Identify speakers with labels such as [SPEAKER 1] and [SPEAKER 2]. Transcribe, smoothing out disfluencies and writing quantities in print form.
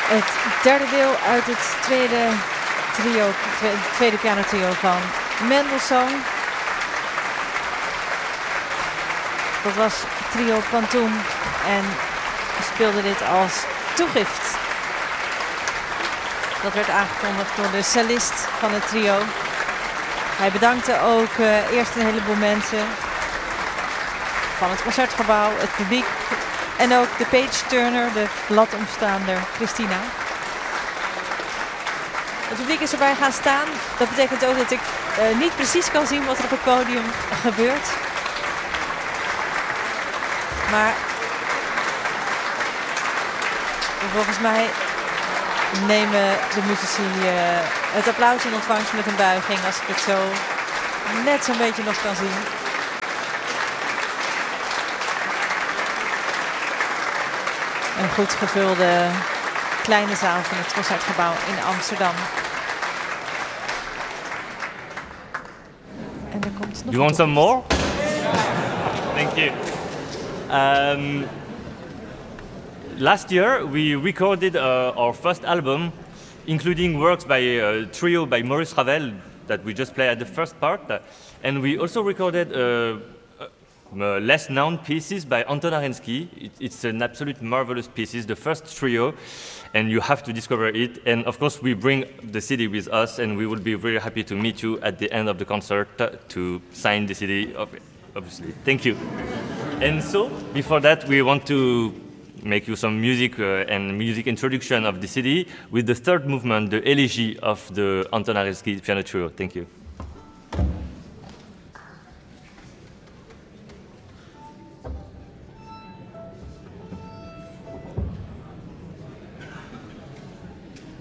[SPEAKER 1] Het derde deel uit het tweede pianotrio van Mendelssohn. Dat was trio Pantoum en speelde dit als toegift. Dat werd aangekondigd door de cellist van het trio. Hij bedankte ook eerst een heleboel mensen van het Concertgebouw, het publiek en ook de page-turner, de bladomstaander Christina. Het publiek is erbij gaan staan. Dat betekent ook dat ik niet precies kan zien wat er op het podium gebeurt. Maar volgens mij nemen de muzici het applaus in ontvangst met een buiging, als ik het zo net zo'n beetje nog kan zien. Een goed gevulde kleine zaal van het Concertgebouw in Amsterdam. En er komt nog.
[SPEAKER 2] You want some more? Thank you. Last year we recorded our first album, including works by a trio by Maurice Ravel that we just played at the first part, and we also recorded less known pieces by Anton Arensky. It's an absolute marvelous piece, the first trio, and you have to discover it. And of course we bring the CD with us, and we will be very happy to meet you at the end of the concert to sign the CD, obviously. Thank you. And so, before that, we want to make you some music and music introduction of the CD with the third movement, the Elegy of the Anton Arensky Piano Trio. Thank you.